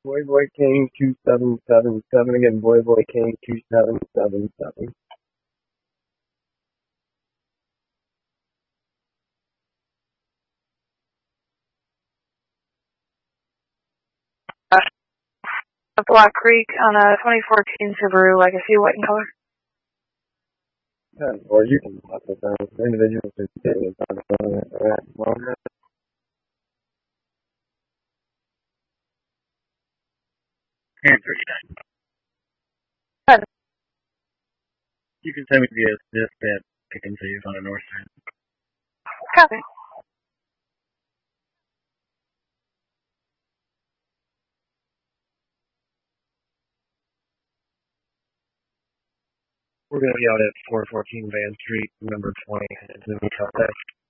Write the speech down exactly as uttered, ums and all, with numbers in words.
Boy Boy King two seven seven seven again. Boy Boy King two seven seven seven. A Black Creek on a twenty fourteen Subaru Legacy, white in color. Yeah, or you can put it down. Individuals are getting it. Good. You can send me the this that I can see on the north side. Copy. We're going to be out at four fourteen Van Street, number twenty. It's in the